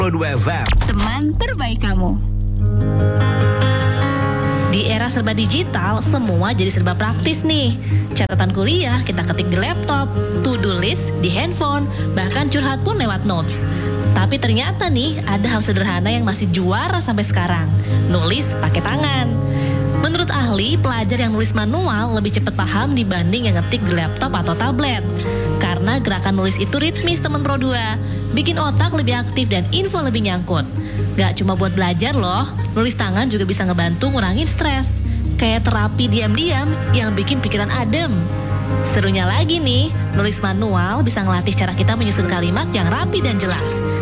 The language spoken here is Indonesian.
Pro 2 FM. Teman terbaik kamu. Di era serba digital, semua jadi serba praktis nih. Catatan kuliah kita ketik di laptop, to-do list di handphone, bahkan curhat pun lewat notes. Tapi ternyata nih, ada hal sederhana yang masih juara sampai sekarang. Nulis pakai tangan. Menurut ahli, pelajar yang nulis manual lebih cepat paham dibanding yang ngetik di laptop atau tablet. Karena gerakan nulis itu ritmis teman Pro 2, bikin otak lebih aktif dan info lebih nyangkut. Gak cuma buat belajar loh, nulis tangan juga bisa ngebantu ngurangin stres. Kayak terapi diam-diam yang bikin pikiran adem. Serunya lagi nih, nulis manual bisa ngelatih cara kita menyusun kalimat yang rapi dan jelas.